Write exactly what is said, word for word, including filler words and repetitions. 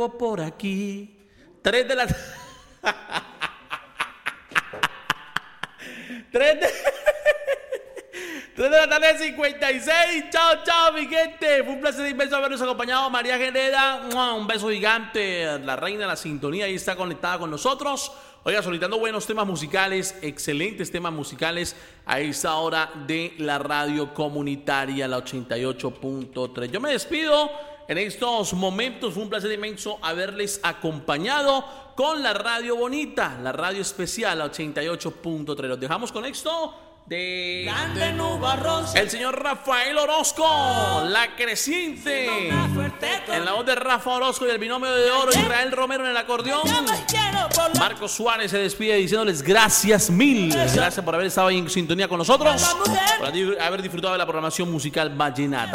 Por aquí. Tres de la Tres de... tres de la tarde, cincuenta y seis. Chao, chao, mi gente. Fue un placer inmenso habernos acompañado. María Geneda, un beso gigante. La reina de la sintonía ahí está conectada con nosotros. Oiga, solicitando buenos temas musicales, excelentes temas musicales a esta hora de la radio comunitaria, la ochenta y ocho punto tres. Yo me despido en estos momentos. Fue un placer inmenso haberles acompañado con la radio bonita, la radio especial, la ochenta y ocho punto tres. Los dejamos con esto de el señor Rafael Orozco, La Creciente, en la voz de Rafa Orozco y el binomio de oro Israel Romero en el acordeón. Marcos Suárez se despide diciéndoles gracias mil, gracias por haber estado ahí en sintonía con nosotros, por haber disfrutado de la programación musical vallenata.